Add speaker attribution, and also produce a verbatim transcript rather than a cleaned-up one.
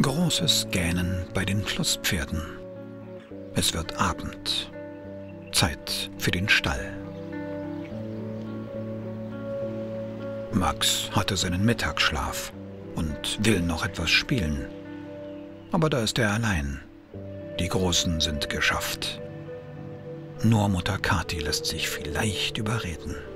Speaker 1: Großes Gähnen bei den Flusspferden. Es wird Abend. Zeit für den Stall. Max hatte seinen Mittagsschlaf und will noch etwas spielen. Aber da ist er allein. Die Großen sind geschafft. Nur Mutter Kathi lässt sich vielleicht überreden.